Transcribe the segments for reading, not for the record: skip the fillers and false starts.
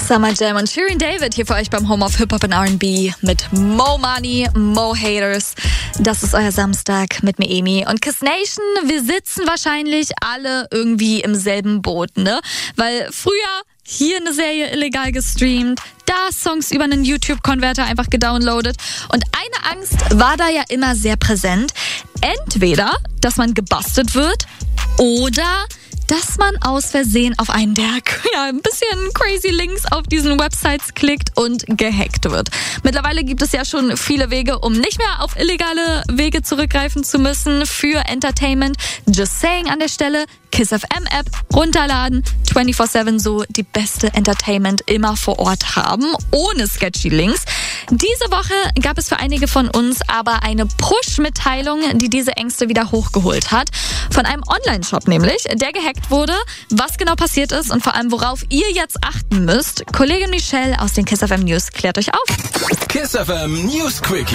Summer Jam und Shirin David hier für euch beim Home of Hip Hop und R&B mit Mo Money, Mo Haters. Das ist euer Samstag mit mir, Emi. Und Kiss Nation, wir sitzen wahrscheinlich alle irgendwie im selben Boot, ne? Weil früher hier eine Serie illegal gestreamt, da Songs über einen YouTube-Konverter einfach gedownloadet. Und eine Angst war da ja immer sehr präsent. Entweder, dass man gebustet wird oder dass man aus Versehen auf einen der ein bisschen crazy Links auf diesen Websites klickt und gehackt wird. Mittlerweile gibt es ja schon viele Wege, um nicht mehr auf illegale Wege zurückgreifen zu müssen für Entertainment. Just saying an der Stelle, Kiss FM App runterladen, 24/7 so die beste Entertainment immer vor Ort haben, ohne sketchy Links. Diese Woche gab es für einige von uns aber eine Push-Mitteilung, die diese Ängste wieder hochgeholt hat. Von einem Online-Shop nämlich, der gehackt wurde. Was genau passiert ist und vor allem worauf ihr jetzt achten müsst, Kollegin Michelle aus den Kiss FM News klärt euch auf. Kiss FM News Quickie.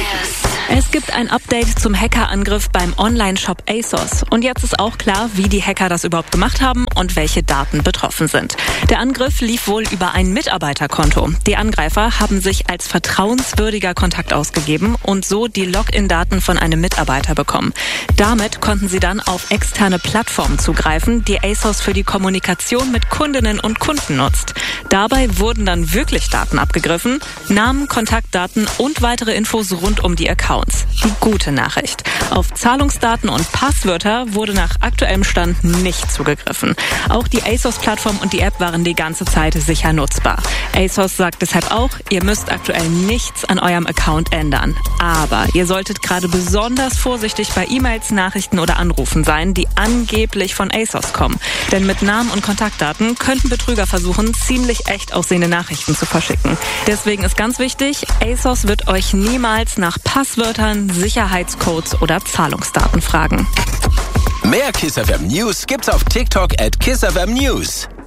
Es gibt ein Update zum Hackerangriff beim Online-Shop ASOS. Und jetzt ist auch klar, wie die Hacker das überhaupt gemacht haben und welche Daten betroffen sind. Der Angriff lief wohl über ein Mitarbeiterkonto. Die Angreifer haben sich als vertrauenswürdiger Kontakt ausgegeben und so die Login-Daten von einem Mitarbeiter bekommen. Damit konnten sie dann auf externe Plattformen zugreifen, die ASOS für die Kommunikation mit Kundinnen und Kunden nutzt. Dabei wurden dann wirklich Daten abgegriffen, Namen, Kontaktdaten und weitere Infos rund um die Accounts. Die gute Nachricht: Auf Zahlungsdaten und Passwörter wurde nach aktuellem Stand nicht zugegriffen. Auch die ASOS-Plattform und die App waren die ganze Zeit sicher nutzbar. ASOS sagt deshalb auch, ihr müsst aktuell nichts an eurem Account ändern. Aber ihr solltet gerade besonders vorsichtig bei E-Mails, Nachrichten oder Anrufen sein, die angeblich von ASOS kommen. Denn mit Namen und Kontaktdaten könnten Betrüger versuchen, ziemlich echt aussehende Nachrichten zu verschicken. Deswegen ist ganz wichtig, ASOS wird euch niemals nach Passwörtern, Sicherheitscodes oder Zahlungsdaten fragen. Mehr Kiss FM News gibt's auf TikTok @KissFM News.